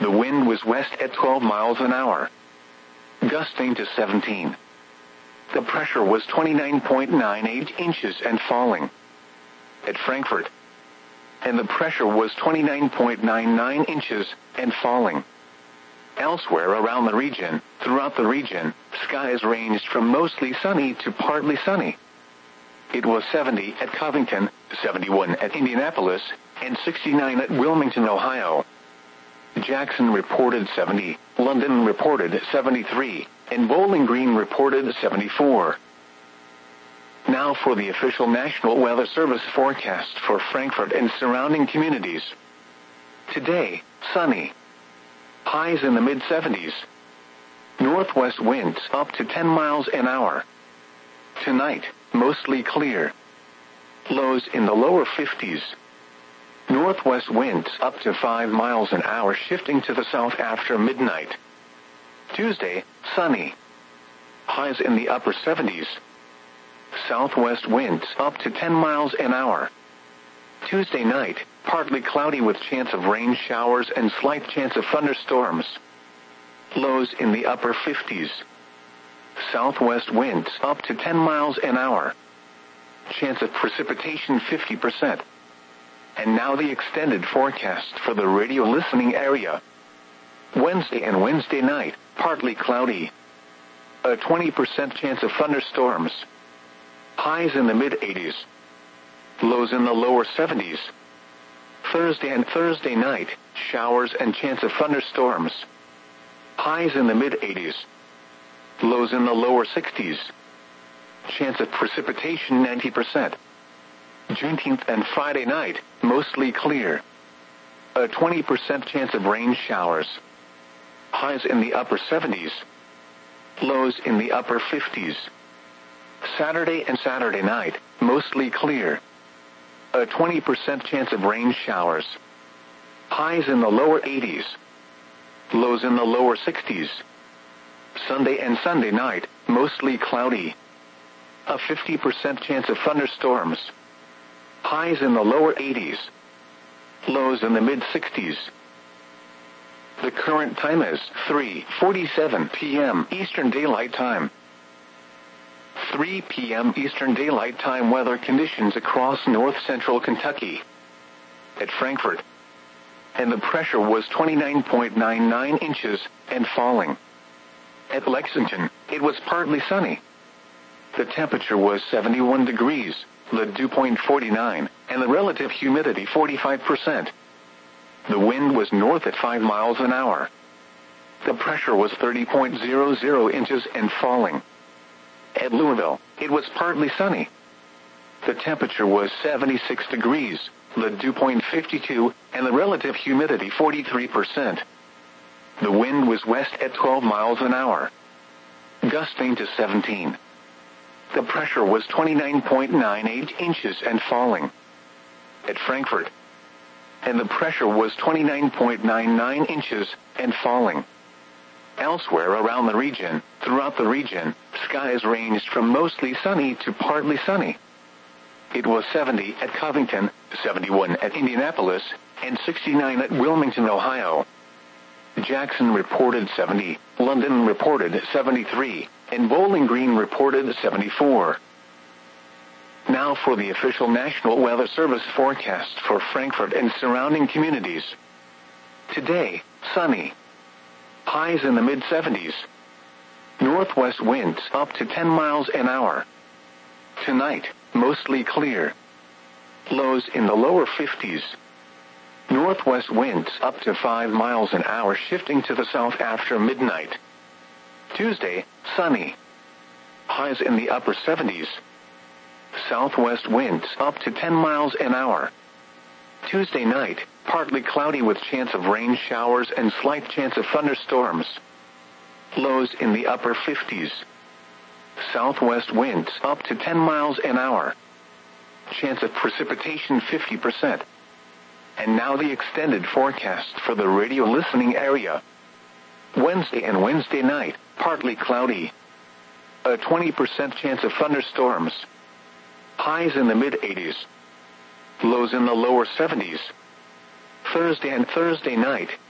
The wind was west at 12 miles an hour, gusting to 17. The pressure was 29.98 inches and falling. At Frankfurt. And the pressure was 29.99 inches and falling. Elsewhere around the region, throughout the region, skies ranged from mostly sunny to partly sunny. It was 70 at Covington, 71 at Indianapolis, and 69 at Wilmington, Ohio. Jackson reported 70, London reported 73, and Bowling Green reported 74. Now for the official National Weather Service forecast for Frankfurt and surrounding communities. Today, sunny. Highs in the mid-70s. Northwest winds up to 10 miles an hour. Tonight, mostly clear. Lows in the lower 50s. Northwest winds up to 5 miles an hour, shifting to the south after midnight. Tuesday, sunny. Highs in the upper 70s. Southwest winds up to 10 miles an hour. Tuesday night, partly cloudy with chance of rain showers and slight chance of thunderstorms. Lows in the upper 50s. Southwest winds up to 10 miles an hour. Chance of precipitation 50%. And now the extended forecast for the radio listening area. Wednesday and Wednesday night, partly cloudy. A 20% chance of thunderstorms. Highs in the mid-80s. Lows in the lower 70s. Thursday and Thursday night, showers and chance of thunderstorms. Highs in the mid-80s. Lows in the lower 60s. Chance of precipitation 90%. Juneteenth and Friday night, mostly clear. A 20% chance of rain showers. Highs in the upper 70s. Lows in the upper 50s. Saturday and Saturday night, mostly clear. A 20% chance of rain showers. Highs in the lower 80s. Lows in the lower 60s. Sunday and Sunday night, mostly cloudy. A 50% chance of thunderstorms. Highs in the lower 80s. Lows in the mid-60s. The current time is 3:47 p.m. Eastern Daylight Time. 3 p.m. Eastern Daylight Time weather conditions across north-central Kentucky. At Frankfurt. And the pressure was 29.99 inches and falling. At Lexington, it was partly sunny. The temperature was 71 degrees, the dew point 49, and the relative humidity 45%. The wind was north at 5 miles an hour. The pressure was 30.00 inches and falling. At Louisville, it was partly sunny. The temperature was 76 degrees, the dew point 52, and the relative humidity 43%. The wind was west at 12 miles an hour, gusting to 17. The pressure was 29.98 inches and falling. At Frankfurt. And the pressure was 29.99 inches and falling. Elsewhere around the region, throughout the region, skies ranged from mostly sunny to partly sunny. It was 70 at Covington, 71 at Indianapolis, and 69 at Wilmington, Ohio. Jackson reported 70, London reported 73, and Bowling Green reported 74. Now for the official National Weather Service forecast for Frankfurt and surrounding communities. Today, sunny. Highs in the mid-70s. Northwest winds up to 10 miles an hour. Tonight, mostly clear. Lows in the lower 50s. Northwest winds up to 5 miles an hour, shifting to the south after midnight. Tuesday, sunny. Highs in the upper 70s. Southwest winds up to 10 miles an hour. Tuesday night, partly cloudy with chance of rain showers and slight chance of thunderstorms. Lows in the upper 50s. Southwest winds up to 10 miles an hour. Chance of precipitation 50%. And now the extended forecast for the radio listening area. Wednesday and Wednesday night, partly cloudy. A 20% chance of thunderstorms. Highs in the mid-80s. Lows in the lower 70s. Thursday and Thursday night,